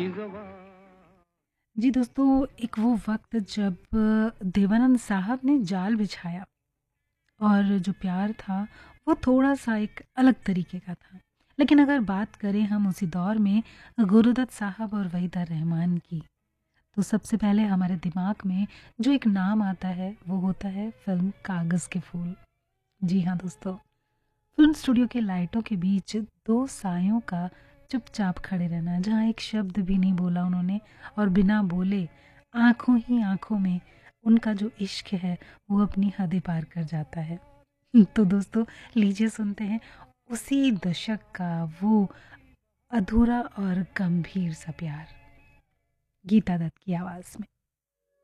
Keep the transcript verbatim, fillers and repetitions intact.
जी दोस्तों, एक वो वक़्त जब देवानंद साहब ने जाल बिछाया और जो प्यार था वो थोड़ा-सा एक अलग तरीके का था। लेकिन अगर बात करें हम उसी दौर में गुरुदत्त साहब और वहीदा रहमान की, तो सबसे पहले हमारे दिमाग में जो एक नाम आता है वो होता है फ़िल्म कागज़ के फूल। जी हाँ दोस्तों, फ़िल्म स्टूडियो के लाइटों के बीच दो सायों का चुपचाप खड़े रहना, जहाँ एक शब्द भी नहीं बोला उन्होंने और बिना बोले आँखों ही आँखों में उनका जो इश्क है वो अपनी हदें पार कर जाता है। तो दोस्तों, लीजिए सुनते हैं उसी दशक का वो अधूरा और गंभीर सा प्यार, गीता दत्त की आवाज़ में।